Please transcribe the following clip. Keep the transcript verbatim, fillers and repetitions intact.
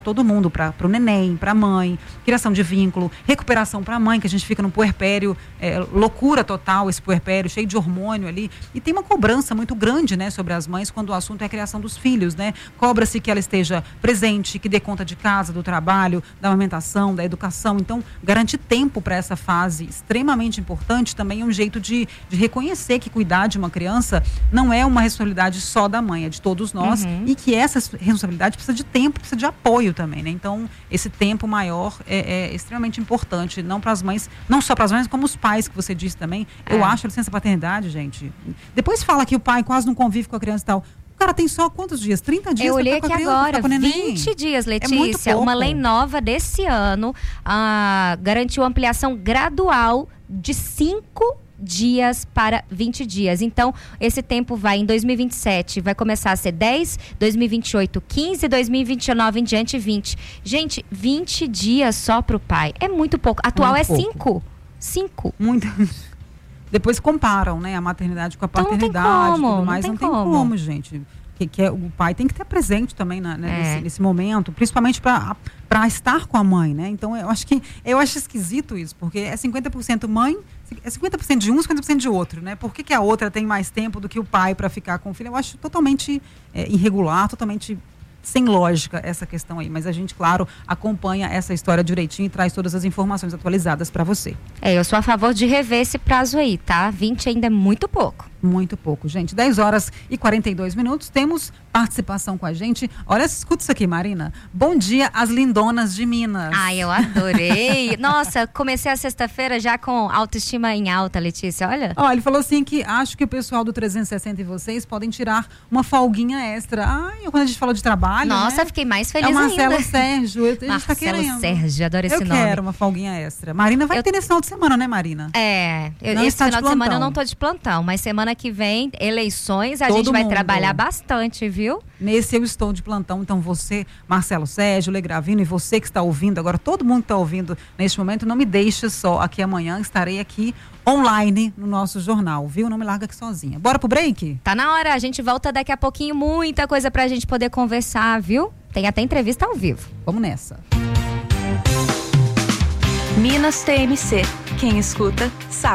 todo mundo, para o neném, para a mãe, criação de vínculo, recuperação para a mãe, que a gente fica no puerpério, é, loucura total esse puerpério, cheio de hormônio ali, e tem uma cobrança muito grande, né, sobre as mães quando o assunto é a criação dos filhos, né, cobra-se que ela esteja presente, que dê conta de casa, do trabalho, da amamentação, da educação, então garantir tempo para essa fase extremamente importante também é um jeito de, de reconhecer que cuidar de uma criança não é uma responsabilidade só da mãe, é de todos nós, uhum. e que essa responsabilidade precisa de tempo, precisa de apoio também, né? Então, esse tempo maior é, é extremamente importante, não para as mães, não só para as mães, como os pais, que você disse também. É. Eu acho a licença paternidade, gente. Depois fala que o pai quase não convive com a criança e tal. O cara tem só quantos dias? trinta dias? Eu olhei aqui criança, agora, vinte dias, Letícia. É uma lei nova desse ano ah, garantiu ampliação gradual de cinco dias para vinte dias. Então, esse tempo vai em dois mil e vinte e sete, vai começar a ser dez, dois mil e vinte e oito, quinze, dois mil e vinte e nove em diante, vinte. Gente, vinte dias só pro pai. É muito pouco. Atual muito é cinco. cinco. Muito. Depois comparam, né, a maternidade com a paternidade, então, não tem como, tudo mais. Não não tem, tem como. como, gente. Que, que é, o pai tem que estar presente também na, né, é. nesse, nesse momento, principalmente para para estar com a mãe, né? Então, eu acho que eu acho esquisito isso, porque é cinquenta por cento mãe, é cinquenta por cento de um, cinquenta por cento de outro, né? Por que, que a outra tem mais tempo do que o pai para ficar com o filho? Eu acho totalmente é, irregular, totalmente sem lógica essa questão aí. Mas a gente, claro, acompanha essa história direitinho e traz todas as informações atualizadas para você. É, eu sou a favor de rever esse prazo aí, tá? vinte ainda é muito pouco. Muito pouco, gente. dez horas e quarenta e dois minutos. Temos participação com a gente. Olha, escuta isso aqui, Marina. Bom dia, as lindonas de Minas. Ai, eu adorei. Nossa, comecei a sexta-feira já com autoestima em alta, Letícia, olha. Ó, ele falou assim que acho que o pessoal do trezentos e sessenta e vocês podem tirar uma folguinha extra. Ai, quando a gente fala de trabalho, Nossa, né? fiquei mais feliz ainda. É o Marcelo ainda. Sérgio. Eu, Marcelo tá querendo. Sérgio, adoro esse eu nome. Eu quero uma folguinha extra. Marina vai eu... ter nesse final de semana, né, Marina? É, eu, não esse final de, de semana eu não tô de plantão, mas semana que vem, eleições, a Todo gente vai mundo. trabalhar bastante, viu? Nesse eu estou de plantão, então você, Marcelo Sérgio, Legravino, e você que está ouvindo agora, todo mundo que está ouvindo neste momento, não me deixe só aqui amanhã, estarei aqui online no nosso jornal, viu? Não me larga aqui sozinha. Bora pro break? Tá na hora, a gente volta daqui a pouquinho, muita coisa pra gente poder conversar, viu? Tem até entrevista ao vivo. Vamos nessa. Minas T M C. Quem escuta, sabe.